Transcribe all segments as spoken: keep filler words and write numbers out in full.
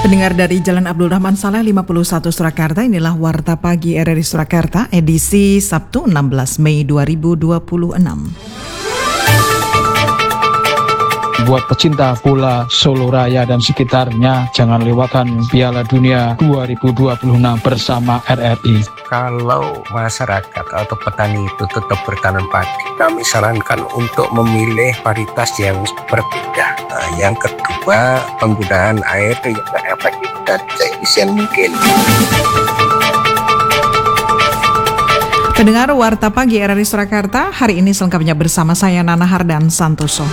Pendengar dari Jalan Abdul Rahman Saleh lima puluh satu Surakarta, inilah Warta Pagi R R I Surakarta edisi Sabtu enam belas Mei dua ribu dua puluh enam. Buat pecinta bola Solo Raya dan sekitarnya, jangan lewatkan Piala Dunia dua ribu dua puluh enam bersama R R I. Kalau masyarakat atau petani itu tetap bertanam padi, kami sarankan untuk memilih varietas yang berbeda. Nah, yang kedua, penggunaan air yang efektif dan seefisien mungkin. Pendengar Warta Pagi R R I Surakarta, hari ini selengkapnya bersama saya Nana Hardan Santoso.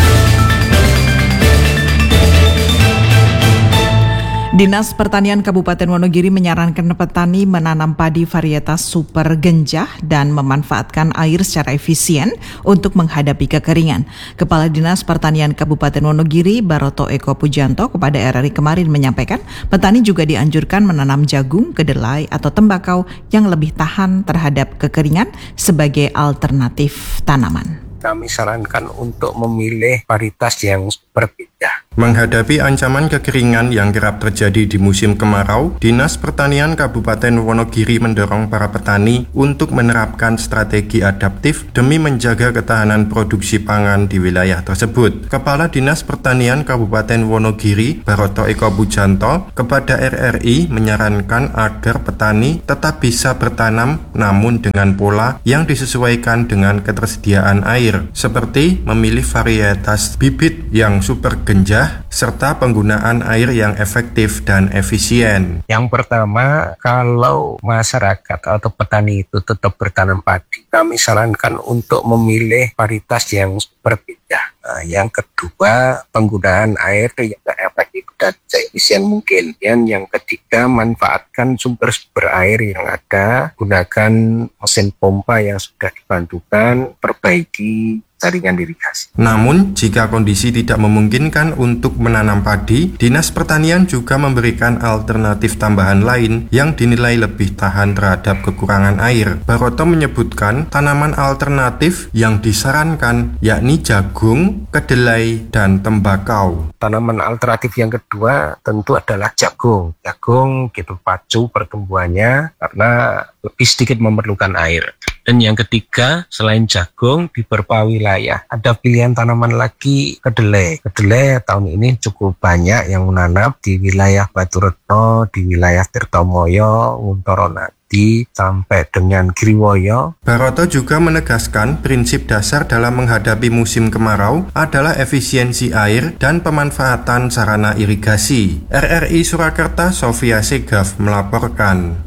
Dinas Pertanian Kabupaten Wonogiri menyarankan petani menanam padi varietas super genjah dan memanfaatkan air secara efisien untuk menghadapi kekeringan. Kepala Dinas Pertanian Kabupaten Wonogiri, Baroto Eko Pujanto, kepada R R I kemarin menyampaikan petani juga dianjurkan menanam jagung, kedelai atau tembakau yang lebih tahan terhadap kekeringan sebagai alternatif tanaman. Kami sarankan untuk memilih varietas yang berbeda. Menghadapi ancaman kekeringan yang kerap terjadi di musim kemarau, Dinas Pertanian Kabupaten Wonogiri mendorong para petani untuk menerapkan strategi adaptif demi menjaga ketahanan produksi pangan di wilayah tersebut. Kepala Dinas Pertanian Kabupaten Wonogiri, Baroto Eko Pujanto, kepada R R I menyarankan agar petani tetap bisa bertanam namun dengan pola yang disesuaikan dengan ketersediaan air, seperti memilih varietas bibit yang super genjah serta penggunaan air yang efektif dan efisien. Yang pertama, kalau masyarakat atau petani itu tetap bertanam padi, kami sarankan untuk memilih varietas yang berbeda. Nah, yang kedua, penggunaan air yang efektif dan seefisien mungkin. Dan yang ketiga, manfaatkan sumber-sumber air yang ada, gunakan mesin pompa yang sudah dibantukan, perbaiki jaringan irigasi. Namun, jika kondisi tidak memungkinkan untuk menanam padi, Dinas Pertanian juga memberikan alternatif tambahan lain yang dinilai lebih tahan terhadap kekurangan air. Baroto menyebutkan tanaman alternatif yang disarankan yakni jagung, kedelai, dan tembakau. Tanaman alternatif yang kedua tentu adalah jagung. Jagung gitu pacu pertumbuhannya karena lebih sedikit memerlukan air. Dan yang ketiga, selain jagung di beberapa wilayah ada pilihan tanaman lagi kedelai. Kedelai tahun ini cukup banyak yang menanam di wilayah Baturetno, di wilayah Tirtomoyo, Wuntoronadi, sampai dengan Griwoyo. Baroto juga menegaskan prinsip dasar dalam menghadapi musim kemarau adalah efisiensi air dan pemanfaatan sarana irigasi. R R I Surakarta, Sofia Segaf melaporkan.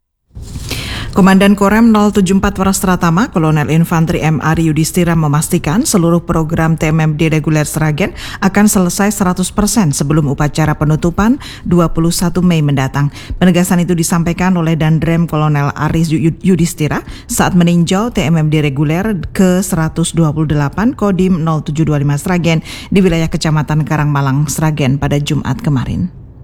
Komandan Korem nol tujuh empat Waras Pratama, Kolonel Infantri M. Ari Yudhistira memastikan seluruh program T M M D reguler Sragen akan selesai seratus persen sebelum upacara penutupan dua puluh satu Mei mendatang. Penegasan itu disampaikan oleh Dandrem Kolonel Aris Yudhistira saat meninjau T M M D reguler ke seratus dua puluh delapan Kodim nol tujuh dua lima Sragen di wilayah Kecamatan Karangmalang, Sragen pada Jumat kemarin.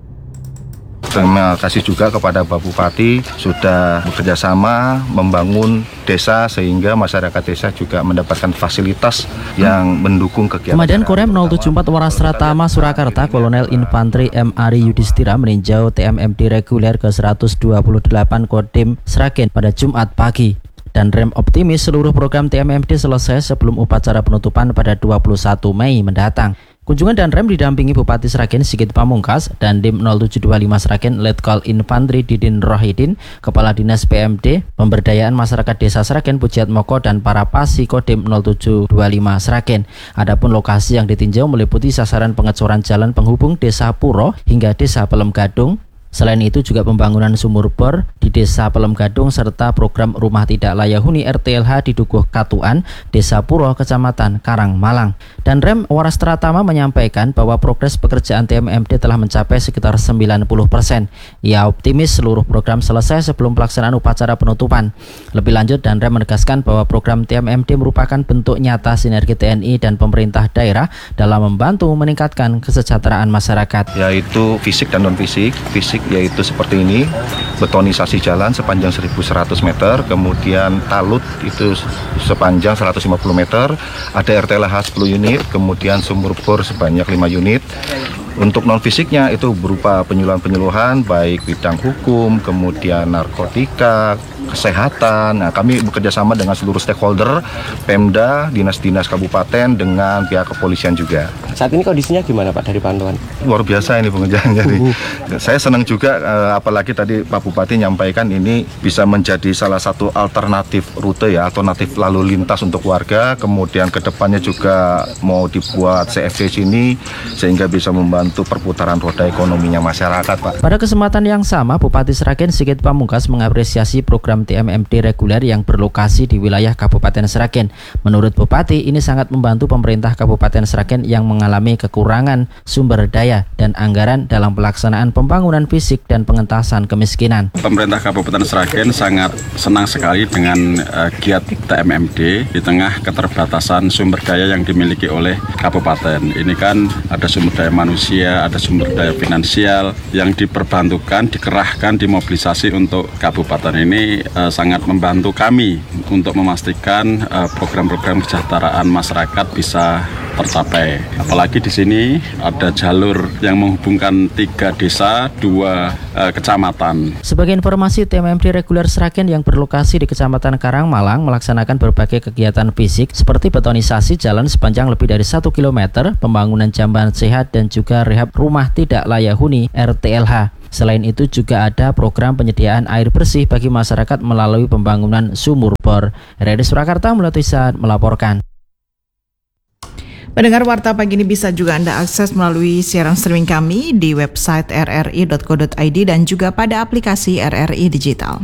Terima kasih juga kepada Pak Bupati sudah bekerjasama membangun desa sehingga masyarakat desa juga mendapatkan fasilitas yang mendukung kegiatan. Komandan Korem nol tujuh empat Waras Pratama Surakarta, Kolonel Infantri M. Ari Yudhistira meninjau T M M D reguler ke seratus dua puluh delapan Kodim Sragen pada Jumat pagi. Dan Rem optimis seluruh program T M M D selesai sebelum upacara penutupan pada dua puluh satu Mei mendatang. Kunjungan Danrem didampingi Bupati Sragen Sigit Pamungkas dan Dim nol tujuh dua lima Sragen Letkol Infantri Didin Rohidin, Kepala Dinas P M D, Pemberdayaan Masyarakat Desa Sragen Pujiat Moko dan para pasi Kodim nol tujuh dua lima Sragen. Adapun lokasi yang ditinjau meliputi sasaran pengecoran jalan penghubung Desa Puro hingga Desa Pelem Gadung. Selain itu juga pembangunan sumur bor di Desa Pelem Gadung serta program Rumah Tidak Layak Huni R T L H di Dukuh Katuan, Desa Puro, Kecamatan Karangmalang. Dan Rem Waras Pratama menyampaikan bahwa progres pekerjaan T M M D telah mencapai sekitar sembilan puluh persen. Ia optimis seluruh program selesai sebelum pelaksanaan upacara penutupan. Lebih lanjut, Dan Rem menegaskan bahwa program T M M D merupakan bentuk nyata sinergi T N I dan pemerintah daerah dalam membantu meningkatkan kesejahteraan masyarakat. Yaitu fisik dan non-fisik. Fisik yaitu seperti ini, betonisasi jalan sepanjang seribu seratus meter, kemudian talut itu sepanjang seratus lima puluh meter, ada R T L H sepuluh unit, kemudian sumur bor sebanyak lima unit, Untuk non fisiknya itu berupa penyuluhan-penyuluhan baik bidang hukum, kemudian narkotika, kesehatan. Nah, kami bekerja sama dengan seluruh stakeholder, Pemda, dinas-dinas kabupaten dengan pihak kepolisian juga. Saat ini kondisinya gimana Pak dari pantauan? Luar biasa ini pengejaran. Jadi uh. saya senang juga eh, apalagi tadi Pak Bupati nyampaikan ini bisa menjadi salah satu alternatif rute ya, alternatif lalu lintas untuk warga. Kemudian kedepannya juga mau dibuat C F D sini sehingga bisa membantu perputaran roda ekonominya masyarakat, Pak. Pada kesempatan yang sama, Bupati Sragen Sigit Pamungkas mengapresiasi program T M M D reguler yang berlokasi di wilayah Kabupaten Sragen. Menurut Bupati, ini sangat membantu pemerintah Kabupaten Sragen yang mengalami kekurangan sumber daya dan anggaran dalam pelaksanaan pembangunan fisik dan pengentasan kemiskinan. Pemerintah Kabupaten Sragen sangat senang sekali dengan uh, giat T M M D di tengah keterbatasan sumber daya yang dimiliki oleh kabupaten. Ini kan ada sumber daya manusia, ada sumber daya finansial yang diperbantukan, dikerahkan, dimobilisasi untuk kabupaten ini. Uh, sangat membantu kami untuk memastikan uh, program-program kesejahteraan masyarakat bisa tercapai. Apalagi di sini ada jalur yang menghubungkan tiga desa, dua uh, kecamatan. Sebagai informasi, T M M D reguler Sragen yang berlokasi di Kecamatan Karangmalang melaksanakan berbagai kegiatan fisik seperti betonisasi jalan sepanjang lebih dari satu kilometer, pembangunan jamban sehat dan juga rehab rumah tidak layak huni R T L H. Selain itu juga ada program penyediaan air bersih bagi masyarakat melalui pembangunan sumur bor. R R I Surakarta Mulatu Isad melaporkan. Pendengar Warta Pagi ini bisa juga Anda akses melalui siaran streaming kami di website r r i dot co dot i d dan juga pada aplikasi R R I Digital.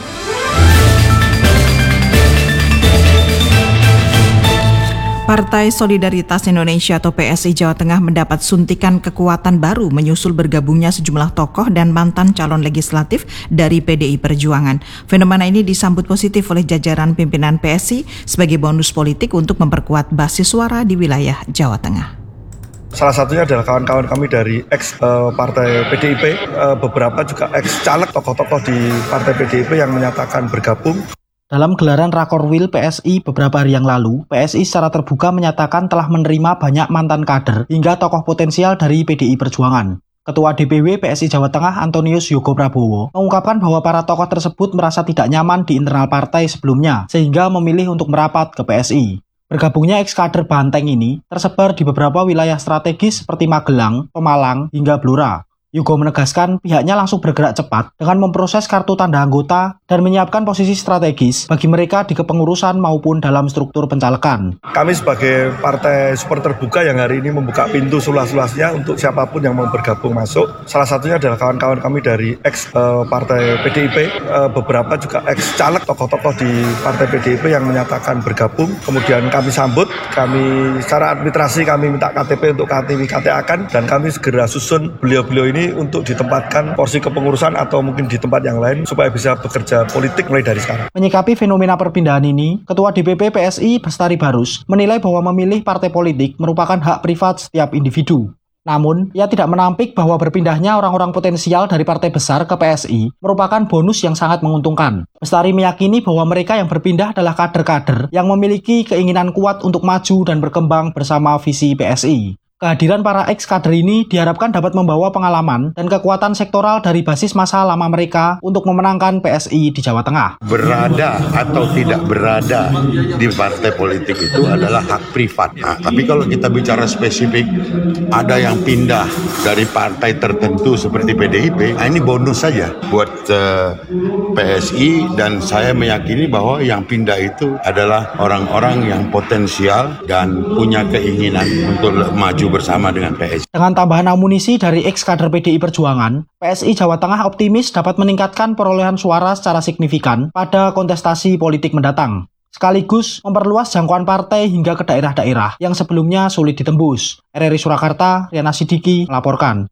Partai Solidaritas Indonesia atau P S I Jawa Tengah mendapat suntikan kekuatan baru menyusul bergabungnya sejumlah tokoh dan mantan calon legislatif dari P D I Perjuangan. Fenomena ini disambut positif oleh jajaran pimpinan P S I sebagai bonus politik untuk memperkuat basis suara di wilayah Jawa Tengah. Salah satunya adalah kawan-kawan kami dari ex uh, partai P D I P, uh, beberapa juga ex caleg tokoh-tokoh di partai P D I P yang menyatakan bergabung. Dalam gelaran Rakorwil P S I beberapa hari yang lalu, P S I secara terbuka menyatakan telah menerima banyak mantan kader hingga tokoh potensial dari P D I Perjuangan. Ketua D P W P S I Jawa Tengah Antonius Yogo Prabowo mengungkapkan bahwa para tokoh tersebut merasa tidak nyaman di internal partai sebelumnya sehingga memilih untuk merapat ke P S I. Bergabungnya ex-kader Banteng ini tersebar di beberapa wilayah strategis seperti Magelang, Pemalang, hingga Blora. Yogo menegaskan pihaknya langsung bergerak cepat dengan memproses kartu tanda anggota dan menyiapkan posisi strategis bagi mereka di kepengurusan maupun dalam struktur pencalekan. Kami sebagai partai super terbuka yang hari ini membuka pintu seluas-luasnya untuk siapapun yang mau bergabung masuk. Salah satunya adalah kawan-kawan kami dari ex uh, partai P D I P, uh, beberapa juga ex caleg tokoh-tokoh di partai P D I P yang menyatakan bergabung. Kemudian kami sambut, kami secara administrasi kami minta K T P untuk kami K T A-kan dan kami segera susun beliau-beliau ini untuk ditempatkan porsi kepengurusan atau mungkin di tempat yang lain supaya bisa bekerja politik mulai dari sekarang. Menyikapi fenomena perpindahan ini, Ketua D P P P S I Bestari Barus menilai bahwa memilih partai politik merupakan hak privat setiap individu. Namun, ia tidak menampik bahwa berpindahnya orang-orang potensial dari partai besar ke P S I merupakan bonus yang sangat menguntungkan. Bestari meyakini bahwa mereka yang berpindah adalah kader-kader yang memiliki keinginan kuat untuk maju dan berkembang bersama visi P S I. Kehadiran para ex-kader ini diharapkan dapat membawa pengalaman dan kekuatan sektoral dari basis masa lama mereka untuk memenangkan P S I di Jawa Tengah. Berada atau tidak berada di partai politik itu adalah hak privat. Nah, tapi kalau kita bicara spesifik, ada yang pindah dari partai tertentu seperti P D I P, nah ini bonus saja buat uh, P S I, dan saya meyakini bahwa yang pindah itu adalah orang-orang yang potensial dan punya keinginan untuk maju bersama dengan P S I. Dengan tambahan amunisi dari ex-kader P D I Perjuangan, P S I Jawa Tengah optimis dapat meningkatkan perolehan suara secara signifikan pada kontestasi politik mendatang, sekaligus memperluas jangkauan partai hingga ke daerah-daerah yang sebelumnya sulit ditembus. R R I Surakarta, Riana Sidiki melaporkan.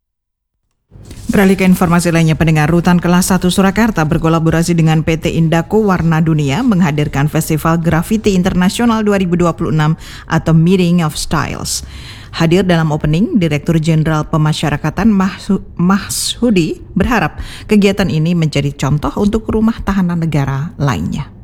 Beralih ke informasi lainnya, pendengar, Rutan Kelas satu Surakarta berkolaborasi dengan P T Indaco Warna Dunia menghadirkan Festival Graffiti Internasional dua ribu dua puluh enam atau Meeting of Styles. Hadir dalam opening, Direktur Jenderal Pemasyarakatan Mahsudi berharap kegiatan ini menjadi contoh untuk rumah tahanan negara lainnya.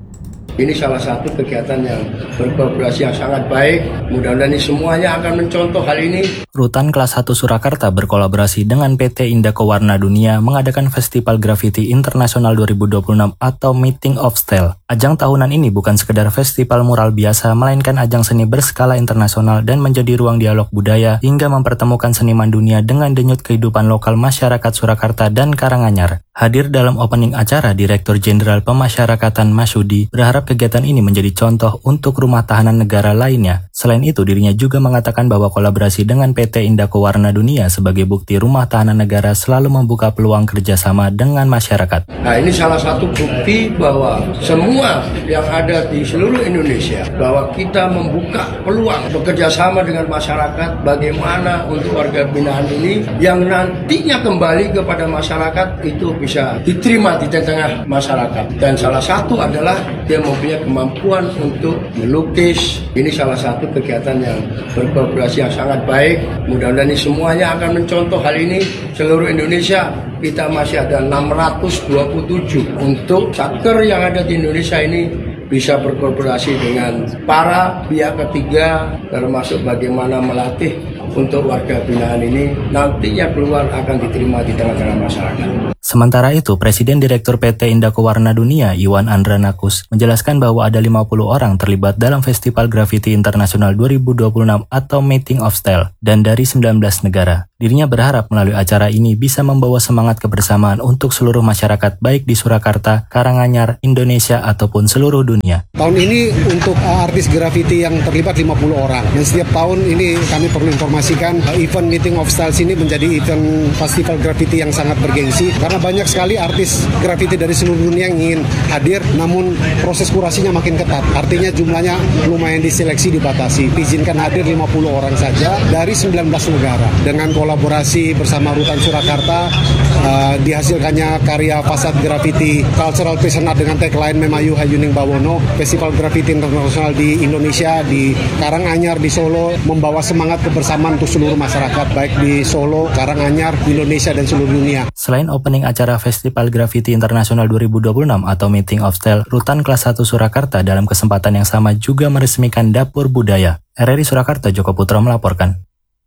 Ini salah satu kegiatan yang berkolaborasi yang sangat baik. Mudah-mudahan ini semuanya akan mencontoh hal ini. Rutan Kelas satu Surakarta berkolaborasi dengan P T Indako Warna Dunia mengadakan Festival Graffiti Internasional dua ribu dua puluh enam atau Meeting of Style. Ajang tahunan ini bukan sekedar festival mural biasa, melainkan ajang seni berskala internasional dan menjadi ruang dialog budaya hingga mempertemukan seniman dunia dengan denyut kehidupan lokal masyarakat Surakarta dan Karanganyar. Hadir dalam opening acara, Direktur Jenderal Pemasyarakatan Masyudi berharap kegiatan ini menjadi contoh untuk rumah tahanan negara lainnya. Selain itu, dirinya juga mengatakan bahwa kolaborasi dengan P T Indako Warna Dunia sebagai bukti rumah tahanan negara selalu membuka peluang kerjasama dengan masyarakat. Nah, ini salah satu bukti bahwa semua yang ada di seluruh Indonesia, bahwa kita membuka peluang bekerjasama dengan masyarakat bagaimana untuk warga binaan ini yang nantinya kembali kepada masyarakat itu bisa diterima di tengah masyarakat. Dan salah satu adalah dia mempunyai kemampuan untuk melukis. Ini salah satu kegiatan yang berkolaborasi yang sangat baik. Mudah-mudahan ini semuanya akan mencontoh hal ini. Seluruh Indonesia kita masih ada enam ratus dua puluh tujuh untuk satker yang ada di Indonesia ini bisa berkolaborasi dengan para pihak ketiga, termasuk bagaimana melatih untuk warga binaan ini nantinya keluar akan diterima di tengah-tengah masyarakat. Sementara itu, Presiden Direktur P T Indako Warna Dunia, Iwan Andranakus, menjelaskan bahwa ada lima puluh orang terlibat dalam Festival Graffiti Internasional dua ribu dua puluh enam atau Meeting of Style dan dari sembilan belas negara. Dirinya berharap melalui acara ini bisa membawa semangat kebersamaan untuk seluruh masyarakat baik di Surakarta, Karanganyar, Indonesia, ataupun seluruh dunia. Tahun ini untuk uh, artis graffiti yang terlibat lima puluh orang. Dan setiap tahun ini kami perlu informasikan uh, event Meeting of Styles ini menjadi event festival graffiti yang sangat bergengsi. Karena banyak sekali artis graffiti dari seluruh dunia yang ingin hadir, namun proses kurasinya makin ketat. Artinya jumlahnya lumayan diseleksi, dibatasi. Izinkan hadir lima puluh orang saja dari sembilan belas negara. Dengan kolaborasi bersama Rutan Surakarta, uh, dihasilkannya karya fasad graffiti Cultural Peace Art dengan tagline Memayu Hayuning Bawono. Festival Graffiti Internasional di Indonesia, di Karanganyar, di Solo, membawa semangat kebersamaan untuk seluruh masyarakat, baik di Solo, Karanganyar, Indonesia, dan seluruh dunia. Selain opening acara Festival Graffiti Internasional dua ribu dua puluh enam atau Meeting of Style, Rutan Kelas satu Surakarta dalam kesempatan yang sama juga meresmikan Dapur Budaya. R R I Surakarta, Joko Putra melaporkan.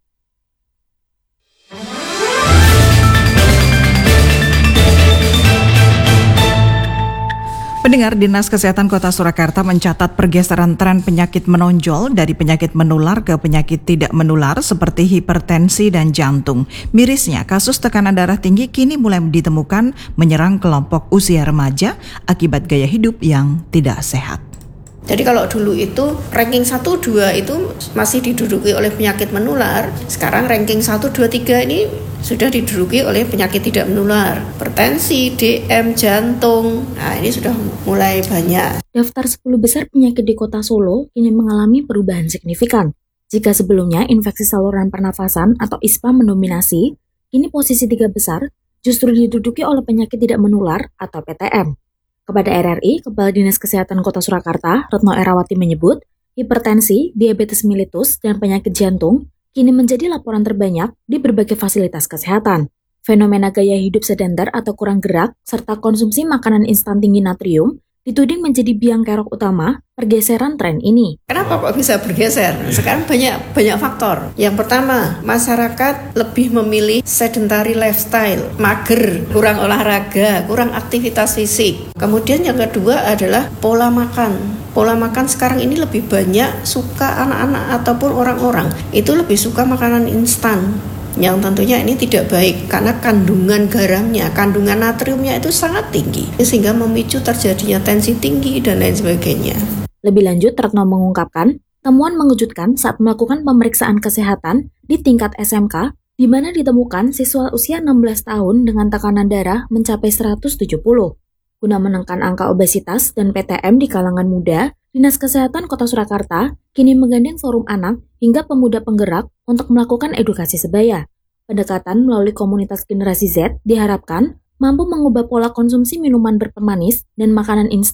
Pendengar, Dinas Kesehatan Kota Surakarta mencatat pergeseran tren penyakit menonjol dari penyakit menular ke penyakit tidak menular seperti hipertensi dan jantung. Mirisnya, kasus tekanan darah tinggi kini mulai ditemukan menyerang kelompok usia remaja akibat gaya hidup yang tidak sehat. Jadi kalau dulu itu ranking satu, dua itu masih diduduki oleh penyakit menular, sekarang ranking satu, dua, tiga ini sudah diduduki oleh penyakit tidak menular. Hipertensi, D M, jantung, nah ini sudah mulai banyak. Daftar sepuluh besar penyakit di kota Solo kini mengalami perubahan signifikan. Jika sebelumnya infeksi saluran pernafasan atau I S P A mendominasi, kini posisi tiga besar justru diduduki oleh penyakit tidak menular atau P T M. Kepada R R I, Kepala Dinas Kesehatan Kota Surakarta, Retno Erawati menyebut, hipertensi, diabetes mellitus, dan penyakit jantung kini menjadi laporan terbanyak di berbagai fasilitas kesehatan. Fenomena gaya hidup sedentar atau kurang gerak, serta konsumsi makanan instan tinggi natrium, dituding menjadi biang kerok utama pergeseran tren ini. Kenapa kok bisa bergeser? Sekarang banyak banyak faktor. Yang pertama, masyarakat lebih memilih sedentary lifestyle, mager, kurang olahraga, kurang aktivitas fisik. Kemudian yang kedua adalah pola makan. Pola makan sekarang ini lebih banyak suka anak-anak ataupun orang-orang itu lebih suka makanan instan. Yang tentunya ini tidak baik karena kandungan garamnya, kandungan natriumnya itu sangat tinggi sehingga memicu terjadinya tensi tinggi dan lain sebagainya. Lebih lanjut, Retno mengungkapkan temuan mengejutkan saat melakukan pemeriksaan kesehatan di tingkat S M K di mana ditemukan siswa usia enam belas tahun dengan tekanan darah mencapai seratus tujuh puluh. Guna menekan angka obesitas dan P T M di kalangan muda, Dinas Kesehatan Kota Surakarta kini menggandeng forum anak hingga pemuda penggerak untuk melakukan edukasi sebaya. Pendekatan melalui komunitas generasi Z diharapkan mampu mengubah pola konsumsi minuman berpemanis dan makanan instan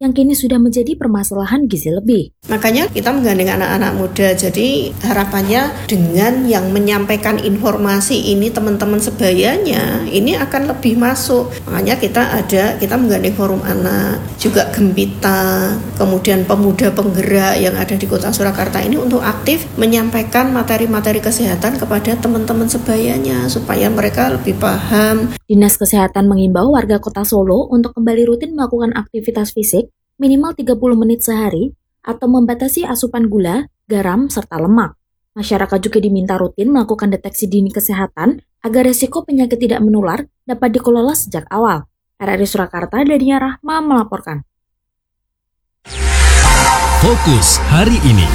yang kini sudah menjadi permasalahan gizi lebih. Makanya kita menggandeng anak-anak muda, jadi harapannya dengan yang menyampaikan informasi ini teman-teman sebayanya, ini akan lebih masuk. Makanya kita ada, kita menggandeng forum anak, juga Gembita, kemudian pemuda penggerak yang ada di Kota Surakarta ini untuk aktif menyampaikan materi-materi kesehatan kepada teman-teman sebayanya, supaya mereka lebih paham. Dinas Kesehatan mengimbau warga Kota Solo untuk kembali rutin melakukan aktivitas fisik minimal tiga puluh menit sehari atau membatasi asupan gula, garam, serta lemak. Masyarakat juga diminta rutin melakukan deteksi dini kesehatan agar risiko penyakit tidak menular dapat dikelola sejak awal. R R I Surakarta, Dania Rahma melaporkan. Fokus hari ini.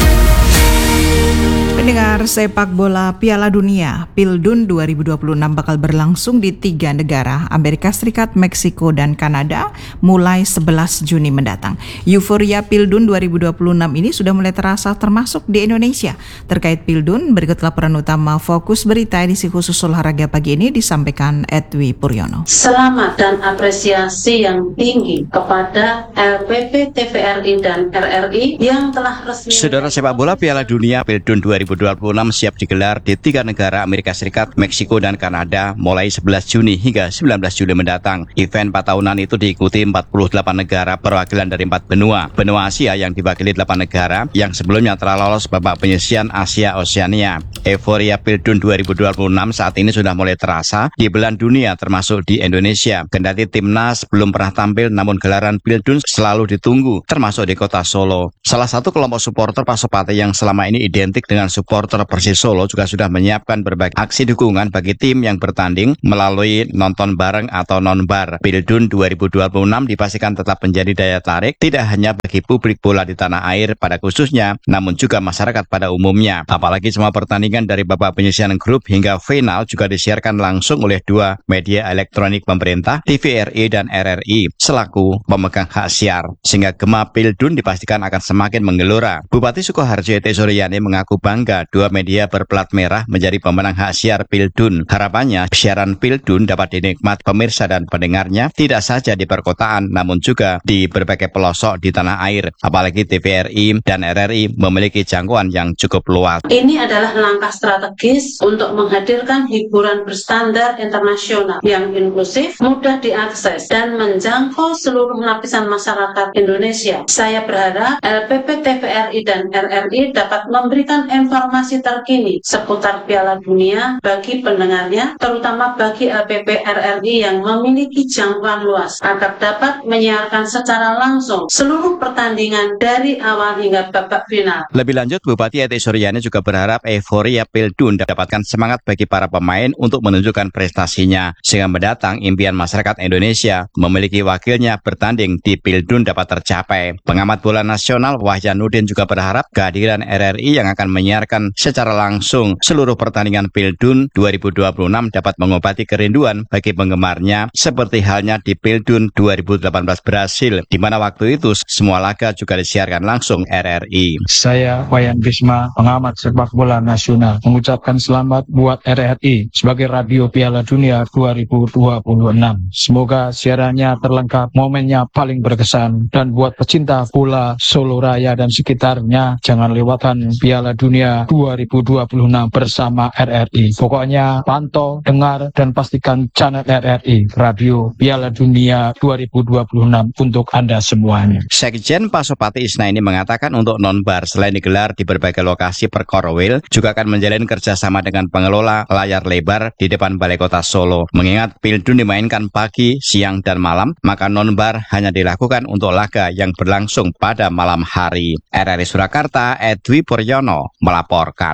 Pendengar, sepak bola Piala Dunia Pildun dua ribu dua puluh enam bakal berlangsung di tiga negara, Amerika Serikat, Meksiko, dan Kanada, mulai sebelas Juni mendatang. Euforia Pildun dua ribu dua puluh enam ini sudah mulai terasa termasuk di Indonesia. Terkait Pildun, berikut laporan utama Fokus Berita edisi khusus olahraga pagi ini disampaikan Edwi Puryono. Selamat dan apresiasi yang tinggi kepada L P P, T V R I, dan R R I yang telah resmi. Saudara, sepak bola Piala Dunia Pildun dua ribu dua puluh enam siap digelar di tiga negara, Amerika Serikat, Meksiko, dan Kanada mulai sebelas Juni hingga sembilan belas Juli mendatang. Event empat tahunan itu diikuti empat puluh delapan negara perwakilan dari empat benua. Benua Asia yang diwakili delapan negara yang sebelumnya telah lolos babak penyisian Asia Oceania. Euforia Pildun dua ribu dua puluh enam saat ini sudah mulai terasa di belahan dunia termasuk di Indonesia. Kendati timnas belum pernah tampil, namun gelaran Pildun selalu ditunggu, termasuk di Kota Solo. Salah satu kelompok supporter Pasopati yang selama ini identik dengan supporter Persis Solo juga sudah menyiapkan berbagai aksi dukungan bagi tim yang bertanding melalui nonton bareng atau nonbar. Pildun dua ribu dua puluh enam dipastikan tetap menjadi daya tarik tidak hanya bagi publik bola di tanah air pada khususnya, namun juga masyarakat pada umumnya. Apalagi semua pertandingan dari babak penyisian grup hingga final juga disiarkan langsung oleh dua media elektronik pemerintah, T V R I dan R R I, selaku pemegang hak siar, sehingga gema Pildun dipastikan akan semakin menggelora. Bupati Sukoharjo Ete Suryani mengaku bangga dua media berplat merah menjadi pemenang hak siar Pildun. Harapannya siaran Pildun dapat dinikmati pemirsa dan pendengarnya tidak saja di perkotaan namun juga di berbagai pelosok di tanah air. Apalagi T V R I dan R R I memiliki jangkauan yang cukup luas. Ini adalah langkah strategis untuk menghadirkan hiburan berstandar internasional yang inklusif, mudah diakses, dan menjangkau seluruh lapisan masyarakat Indonesia. Saya berharap L P P, T V R I, dan R R I dapat memberikan informasi terkini seputar Piala Dunia bagi pendengarnya, terutama bagi L P P R R I yang memiliki jangkauan luas, agar dapat menyiarkan secara langsung seluruh pertandingan dari awal hingga babak final. Lebih lanjut, Bupati Ete Suryani juga berharap euforia Pildun dapatkan semangat bagi para pemain untuk menunjukkan prestasinya, sehingga mendatang impian masyarakat Indonesia memiliki wakilnya bertanding di Pildun dapat tercapai. Pengamat bola nasional Wahyanuddin juga berharap kehadiran R R I yang akan menyiarkan secara langsung seluruh pertandingan Pildun dua ribu dua puluh enam dapat mengobati kerinduan bagi penggemarnya, seperti halnya di Pildun dua ribu delapan belas Brasil, di mana waktu itu semua laga juga disiarkan langsung R R I. Saya Wayan Bisma, pengamat sepak bola nasional, mengucapkan selamat buat R R I sebagai Radio Piala Dunia dua ribu dua puluh enam. Semoga siarannya terlengkap, momennya paling berkesan, dan buat pecinta bola Solo Raya dan sekitarnya, jangan lewatkan Piala Dunia dua ribu dua puluh enam bersama R R I. Pokoknya pantau, dengar, dan pastikan channel R R I, Radio Piala Dunia dua ribu dua puluh enam untuk Anda semuanya. Sekjen Pasopati Isna ini mengatakan untuk nonbar selain digelar di berbagai lokasi per Korwil, juga akan menjalin kerjasama dengan pengelola layar lebar di depan Balai Kota Solo. Mengingat Pildun dimainkan pagi, siang, dan malam, maka nonbar hanya dilakukan untuk laga yang berlangsung pada malam hari. R R I Surakarta, Edwi Puryono melaporkan.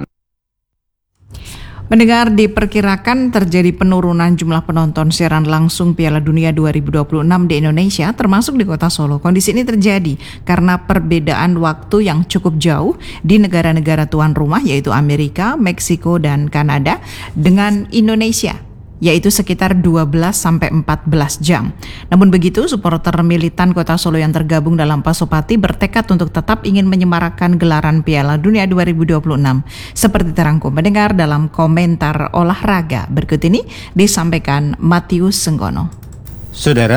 Mendengar, diperkirakan terjadi penurunan jumlah penonton siaran langsung Piala Dunia dua ribu dua puluh enam di Indonesia, termasuk di Kota Solo. Kondisi ini terjadi karena perbedaan waktu yang cukup jauh di negara-negara tuan rumah, yaitu Amerika, Meksiko, dan Kanada, dengan Indonesia, yaitu sekitar dua belas sampai empat belas jam. Namun begitu, supporter militan Kota Solo yang tergabung dalam Pasopati bertekad untuk tetap ingin menyemarakan gelaran Piala Dunia dua ribu dua puluh enam. Seperti terangkum mendengar dalam komentar olahraga berikut ini disampaikan Matius Senggono. Saudara,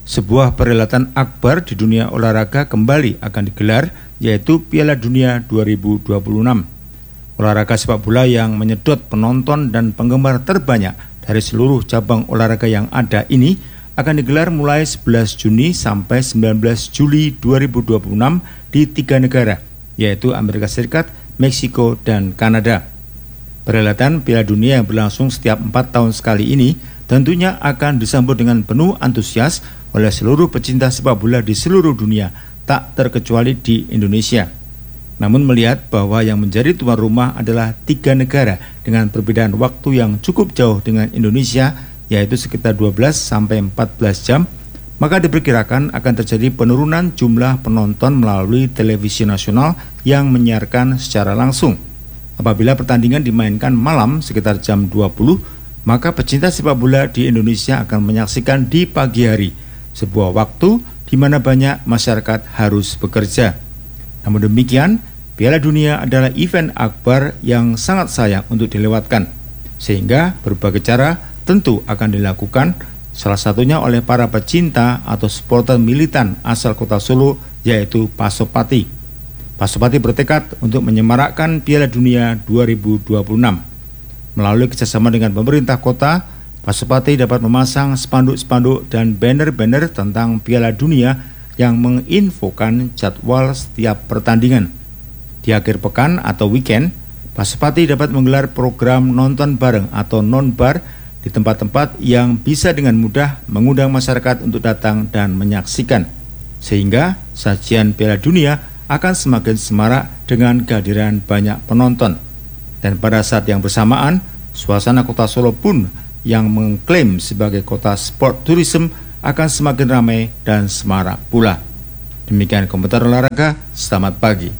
sebuah perhelatan akbar di dunia olahraga kembali akan digelar, yaitu Piala Dunia dua ribu dua puluh enam. Olahraga sepak bola yang menyedot penonton dan penggemar terbanyak dari seluruh cabang olahraga yang ada ini akan digelar mulai sebelas Juni sampai sembilan belas Juli dua ribu dua puluh enam di tiga negara, yaitu Amerika Serikat, Meksiko, dan Kanada. Perhelatan Piala Dunia yang berlangsung setiap empat tahun sekali ini tentunya akan disambut dengan penuh antusias oleh seluruh pecinta sepak bola di seluruh dunia, tak terkecuali di Indonesia. Namun melihat bahwa yang menjadi tuan rumah adalah tiga negara dengan perbedaan waktu yang cukup jauh dengan Indonesia, yaitu sekitar dua belas sampai empat belas jam, maka diperkirakan akan terjadi penurunan jumlah penonton melalui televisi nasional yang menyiarkan secara langsung. Apabila pertandingan dimainkan malam sekitar jam dua puluh, maka pecinta sepak bola di Indonesia akan menyaksikan di pagi hari, sebuah waktu di mana banyak masyarakat harus bekerja. Namun demikian, Piala Dunia adalah event akbar yang sangat sayang untuk dilewatkan, sehingga berbagai cara tentu akan dilakukan, salah satunya oleh para pecinta atau supporter militan asal kota Solo, yaitu Pasopati. Pasopati bertekad untuk menyemarakkan Piala Dunia dua ribu dua puluh enam. Melalui kerjasama dengan pemerintah kota, Pasopati dapat memasang spanduk-spanduk dan banner-banner tentang Piala Dunia yang menginfokan jadwal setiap pertandingan. Di akhir pekan atau weekend, Pasopati dapat menggelar program nonton bareng atau non-bar di tempat-tempat yang bisa dengan mudah mengundang masyarakat untuk datang dan menyaksikan, sehingga sajian Piala Dunia akan semakin semarak dengan kehadiran banyak penonton. Dan pada saat yang bersamaan, suasana kota Solo pun yang mengklaim sebagai kota sport tourism akan semakin ramai dan semarak pula. Demikian komentar olahraga, selamat pagi.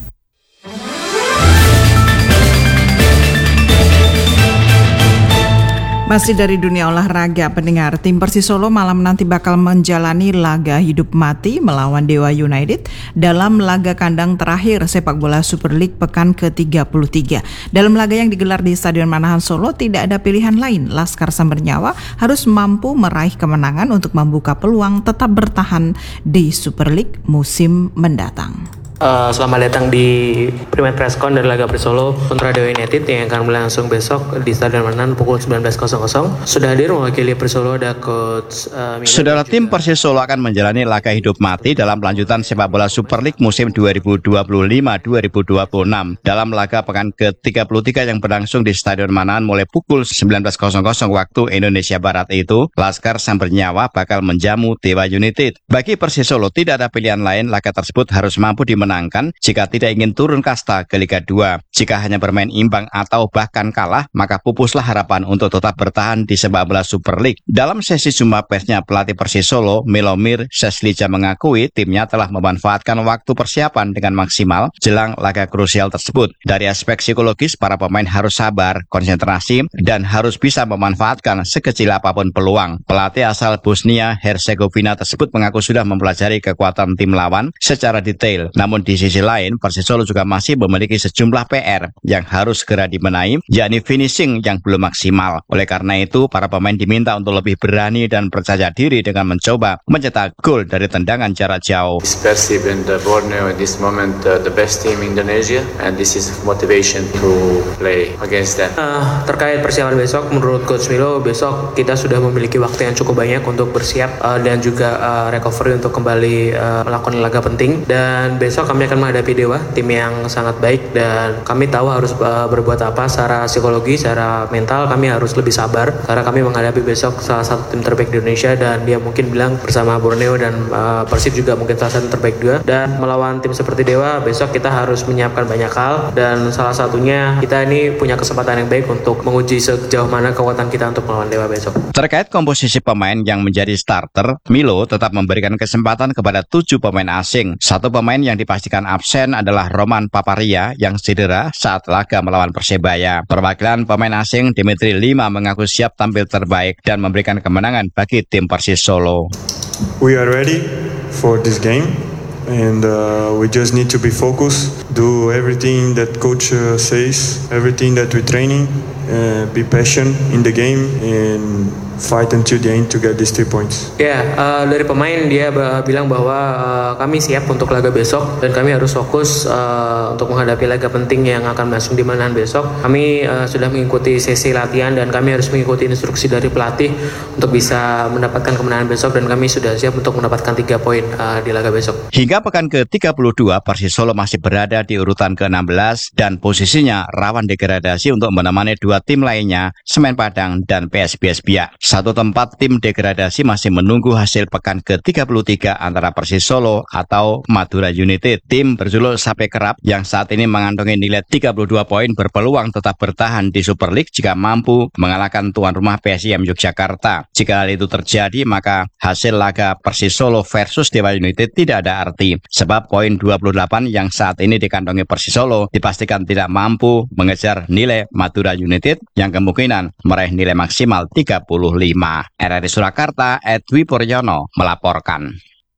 Masih dari dunia olahraga, pendengar, tim Persis Solo malam nanti bakal menjalani laga hidup mati melawan Dewa United dalam laga kandang terakhir sepak bola Super League pekan ke tiga puluh tiga. Dalam laga yang digelar di Stadion Manahan Solo tidak ada pilihan lain. Laskar Sambernyawa harus mampu meraih kemenangan untuk membuka peluang tetap bertahan di Super League musim mendatang. Uh, selamat datang di Primat Presscon dari laga Persis Solo kontra Dewa United yang akan berlangsung besok di Stadion Manahan pukul sembilan belas. Sudah hadir mewakili Persis Solo ada coach uh, Saudara, tim Persis Solo akan menjalani laga hidup mati dalam lanjutan sepak bola Super League musim dua ribu dua puluh lima dua ribu dua puluh enam. Dalam laga pekan ke tiga puluh tiga yang berlangsung di Stadion Manahan mulai pukul sembilan belas waktu Indonesia Barat itu, Laskar Sambernyawa bakal menjamu Dewa United. Bagi Persis Solo tidak ada pilihan lain, laga tersebut harus mampu dimenangkan menangkan jika tidak ingin turun kasta ke Liga dua. Jika hanya bermain imbang atau bahkan kalah, maka pupuslah harapan untuk tetap bertahan di sepak bola Super League. Dalam sesi jumpa persnya pelatih Persis Solo, Milomir Seslija mengakui timnya telah memanfaatkan waktu persiapan dengan maksimal jelang laga krusial tersebut. Dari aspek psikologis, para pemain harus sabar, konsentrasi, dan harus bisa memanfaatkan sekecil apapun peluang. Pelatih asal Bosnia Herzegovina tersebut mengaku sudah mempelajari kekuatan tim lawan secara detail. Namun di sisi lain, Persis Solo juga masih memiliki sejumlah P R yang harus segera dibenahi, yakni finishing yang belum maksimal. Oleh karena itu, para pemain diminta untuk lebih berani dan percaya diri dengan mencoba mencetak gol dari tendangan jarak jauh. Persib and Borneo at this moment uh, the best team in Indonesia, and this is motivation to play against them. Uh, terkait persiapan besok, menurut Coach Milo, besok kita sudah memiliki waktu yang cukup banyak untuk bersiap uh, dan juga uh, recovery untuk kembali uh, melakukan laga penting. Dan besok kami akan menghadapi Dewa, tim yang sangat baik, dan kami tahu harus uh, berbuat apa secara psikologi, secara mental. Kami harus lebih sabar karena kami menghadapi besok salah satu tim terbaik di Indonesia, dan dia mungkin bilang bersama Borneo dan uh, Persib juga mungkin salah satu terbaik juga. Dan melawan tim seperti Dewa, besok kita harus menyiapkan banyak hal, dan salah satunya kita ini punya kesempatan yang baik untuk menguji sejauh mana kekuatan kita untuk melawan Dewa besok. Terkait komposisi pemain yang menjadi starter, Milo tetap memberikan kesempatan kepada tujuh pemain asing. Satu pemain yang dipastikan absen adalah Roman Paparia yang cedera saat laga melawan Persebaya. Perwakilan pemain asing Dimitri Lima mengaku siap tampil terbaik dan memberikan kemenangan bagi tim Persis Solo. We are ready for this game and uh, we just need to be focused, do everything that coach uh, says, everything that we training, uh, be patient in the game and fight until the end to get these three points. Ya, uh, dari pemain dia uh, bilang bahwa uh, kami siap untuk laga besok dan kami harus fokus uh, untuk menghadapi laga penting yang akan masuk di Manahan besok. Kami uh, sudah mengikuti sesi latihan dan kami harus mengikuti instruksi dari pelatih untuk bisa mendapatkan kemenangan besok dan kami sudah siap untuk mendapatkan tiga poin uh, di laga besok. Hingga pekan ke tiga puluh dua, Persis Solo masih berada di urutan ke enam belas dan posisinya rawan degradasi untuk menemani dua tim lainnya, Semen Padang dan P S B S Biak. Satu tempat tim degradasi masih menunggu hasil pekan ke tiga puluh tiga antara Persis Solo atau Madura United. Tim berjuluk Sape Kerap yang saat ini mengantongi nilai tiga puluh dua poin berpeluang tetap bertahan di Super League jika mampu mengalahkan tuan rumah P S I M Yogyakarta. Jika hal itu terjadi, maka hasil laga Persis Solo versus Dewa United tidak ada arti. Sebab poin dua puluh delapan yang saat ini dikantongi Persis Solo dipastikan tidak mampu mengejar nilai Madura United yang kemungkinan meraih nilai maksimal tiga puluh lima. R R I Surakarta, Edwi Puryono melaporkan.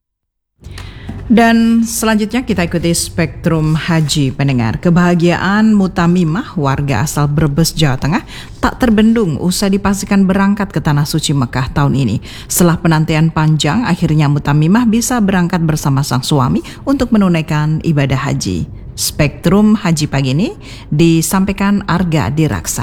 Dan selanjutnya kita ikuti Spektrum Haji pendengar. Kebahagiaan Mutamimah warga asal Brebes, Jawa Tengah tak terbendung usai dipastikan berangkat ke Tanah Suci Mekah tahun ini. Setelah penantian panjang, akhirnya Mutamimah bisa berangkat bersama sang suami untuk menunaikan ibadah haji. Spektrum Haji pagi ini disampaikan Arga Diraksa.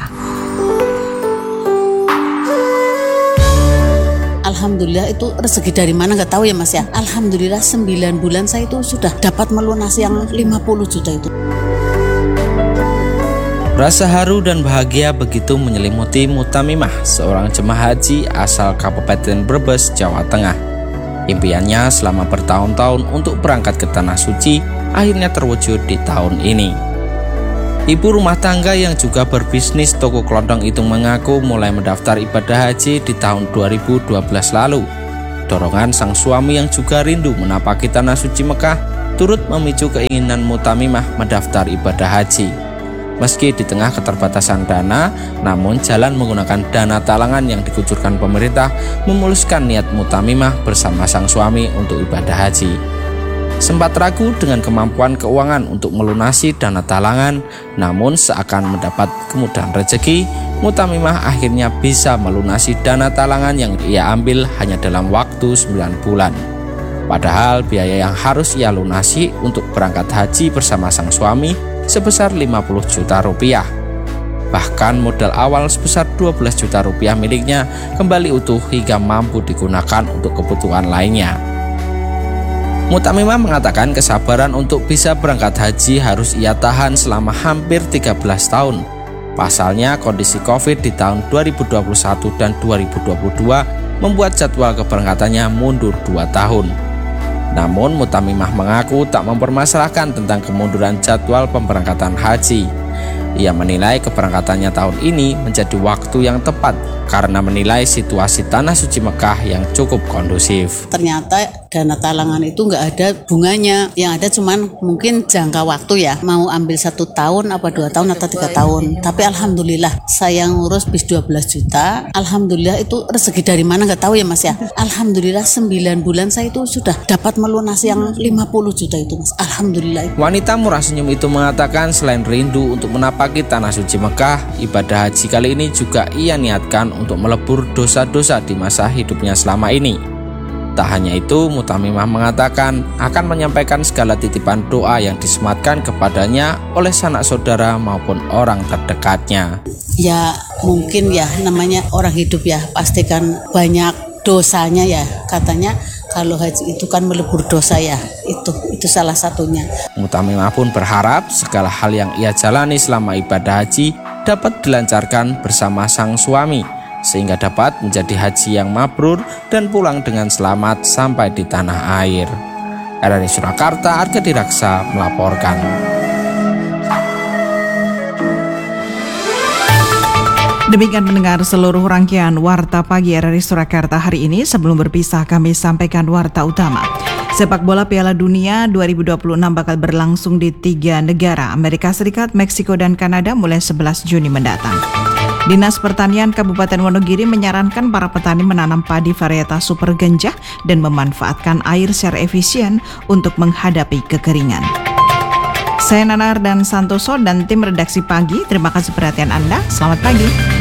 Alhamdulillah itu rezeki dari mana nggak tahu ya Mas ya. Alhamdulillah sembilan bulan saya itu sudah dapat melunasi yang lima puluh juta itu. Rasa haru dan bahagia begitu menyelimuti Mutamimah, seorang jemaah haji asal Kabupaten Brebes, Jawa Tengah. Impiannya selama bertahun-tahun untuk berangkat ke Tanah Suci akhirnya terwujud di tahun ini. Ibu rumah tangga yang juga berbisnis toko kelontong itu mengaku mulai mendaftar ibadah haji di tahun dua ribu dua belas lalu. Dorongan sang suami yang juga rindu menapaki Tanah Suci Mekah turut memicu keinginan Mutamimah mendaftar ibadah haji. Meski di tengah keterbatasan dana, namun jalan menggunakan dana talangan yang dikucurkan pemerintah memuluskan niat Mutamimah bersama sang suami untuk ibadah haji. Sempat ragu dengan kemampuan keuangan untuk melunasi dana talangan, namun seakan mendapat kemudahan rezeki, Mutamimah akhirnya bisa melunasi dana talangan yang ia ambil hanya dalam waktu sembilan bulan. Padahal biaya yang harus ia lunasi untuk berangkat haji bersama sang suami sebesar lima puluh juta rupiah. Bahkan modal awal sebesar dua belas juta rupiah miliknya kembali utuh hingga mampu digunakan untuk kebutuhan lainnya. Mutamimah mengatakan kesabaran untuk bisa berangkat haji harus ia tahan selama hampir tiga belas tahun. Pasalnya kondisi Covid di tahun dua ribu dua puluh satu dan dua ribu dua puluh dua membuat jadwal keberangkatannya mundur dua tahun. Namun Mutamimah mengaku tak mempermasalahkan tentang kemunduran jadwal pemberangkatan haji. Ia menilai keberangkatannya tahun ini menjadi waktu yang tepat karena menilai situasi Tanah Suci Mekah yang cukup kondusif. Ternyata dana talangan itu nggak ada bunganya, yang ada cuman mungkin jangka waktu ya, mau ambil satu tahun apa dua tahun atau tiga tahun. Tapi alhamdulillah saya ngurus bis dua belas juta. Alhamdulillah itu rezeki dari mana nggak tahu ya Mas ya. Alhamdulillah sembilan bulan saya itu sudah dapat melunasi yang lima puluh juta itu Mas. Alhamdulillah. Wanita murah senyum itu mengatakan selain rindu untuk menapaki Tanah Suci Mekah, ibadah haji kali ini juga ia niatkan untuk melebur dosa-dosa di masa hidupnya selama ini. Tak hanya itu, Mutamimah mengatakan akan menyampaikan segala titipan doa yang disematkan kepadanya oleh sanak saudara maupun orang terdekatnya. Ya mungkin ya namanya orang hidup ya, pastikan banyak dosanya ya. Katanya kalau haji itu kan melebur dosa ya, itu itu salah satunya. Mutamimah pun berharap segala hal yang ia jalani selama ibadah haji dapat dilancarkan bersama sang suami, sehingga dapat menjadi haji yang mabrur dan pulang dengan selamat sampai di tanah air. R R I Surakarta, Arga Diraksa melaporkan. Demikian mendengar seluruh rangkaian Warta Pagi R R I Surakarta hari ini. Sebelum berpisah kami sampaikan Warta Utama. Sepak bola Piala Dunia dua ribu dua puluh enam bakal berlangsung di tiga negara, Amerika Serikat, Meksiko, dan Kanada mulai sebelas Juni mendatang. Dinas Pertanian Kabupaten Wonogiri menyarankan para petani menanam padi varietas super genjah dan memanfaatkan air secara efisien untuk menghadapi kekeringan. Saya Nanar dan Santoso dan tim redaksi pagi, terima kasih perhatian Anda. Selamat pagi.